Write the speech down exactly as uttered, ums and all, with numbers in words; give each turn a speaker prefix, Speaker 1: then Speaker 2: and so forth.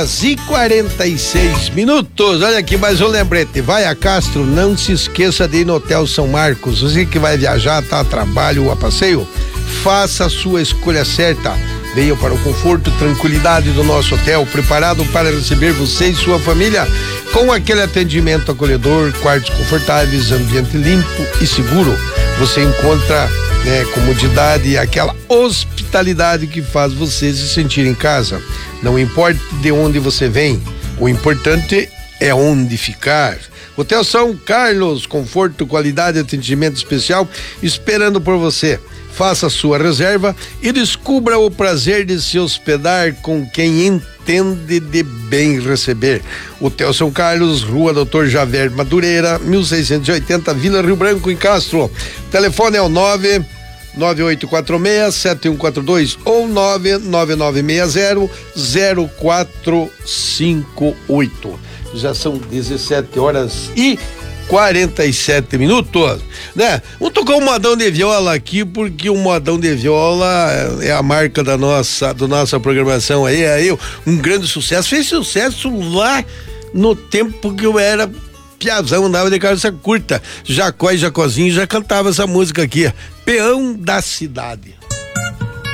Speaker 1: E quarenta e seis minutos, olha aqui mais um lembrete, vai a Castro, não se esqueça de ir no Hotel São Marcos, você que vai viajar, tá a trabalho ou a passeio, faça a sua escolha certa, venha para o conforto e tranquilidade do nosso hotel, preparado para receber você e sua família, com aquele atendimento acolhedor, quartos confortáveis, ambiente limpo e seguro, você encontra né, comodidade e aquela hospitalidade que faz você se sentir em casa. Não importa de onde você vem, o importante é onde ficar. Hotel São Carlos, conforto, qualidade e atendimento especial esperando por você. Faça sua reserva e descubra o prazer de se hospedar com quem entende de bem receber. Hotel São Carlos, Rua Doutor Javer Madureira, mil seiscentos e oitenta, Vila Rio Branco, em Castro. O telefone é o nove nove oito quatro seis sete um quatro dois ou nove nove nove seis zero zero quatro cinco oito. Já são dezessete horas e quarenta e sete minutos, né? Vamos tocar um modão de viola aqui, porque o modão de viola é a marca da nossa, da nossa programação aí, aí um grande sucesso, fez sucesso lá no tempo que eu era piazão, andava de calça curta. Jacó e Jacozinho já cantava essa música aqui, Peão da Cidade.